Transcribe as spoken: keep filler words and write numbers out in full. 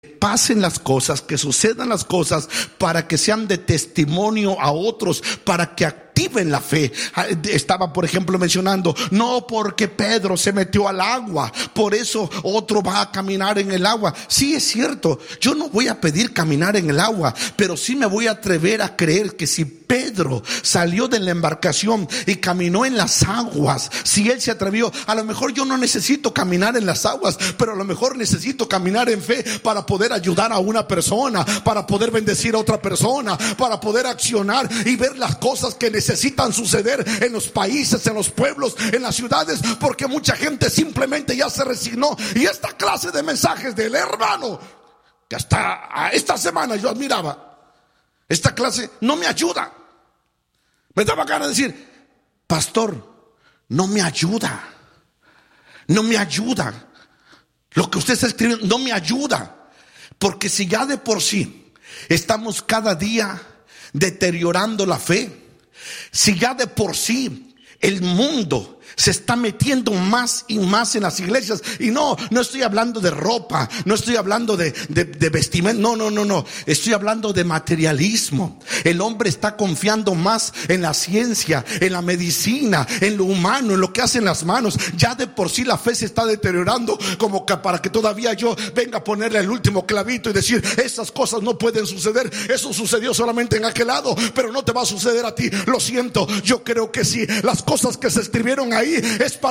pasen las cosas, que sucedan las cosas para que sean de testimonio a otros, para que activen la fe. Estaba, por ejemplo, mencionando, no porque Pedro se metió al agua, por eso otro va a caminar en el agua. Sí, es cierto, yo no voy a pedir caminar en el agua, pero sí me voy a atrever a creer que si Pedro salió de la embarcación y caminó en las aguas, si él se atrevió, a lo mejor yo no necesito caminar en las aguas, pero a lo mejor necesito caminar en fe para poder ayudar a una persona, para poder bendecir a otra persona, para poder accionar y ver las cosas que necesitan suceder en los países, en los pueblos, en las ciudades, porque mucha gente simplemente ya se resignó. Y esta clase de mensajes del hermano que hasta esta semana yo admiraba, esta clase no me ayuda. Me daba ganas de decir, pastor, no me ayuda, no me ayuda. Lo que usted está escribiendo no me ayuda. Porque si ya de por sí estamos cada día deteriorando la fe, si ya de por sí el mundo se está metiendo más y más en las iglesias, y no, no estoy hablando de ropa, no estoy hablando de, de, de vestimenta, no, no, no, no, estoy hablando de materialismo. El hombre está confiando más en la ciencia, en la medicina, en lo humano, en lo que hacen las manos. Ya de por sí la fe se está deteriorando, como que para que todavía yo venga a ponerle el último clavito y decir, esas cosas no pueden suceder, eso sucedió solamente en aquel lado, pero no te va a suceder a ti. Lo siento, yo creo que sí, las cosas que se escribieron ahí es para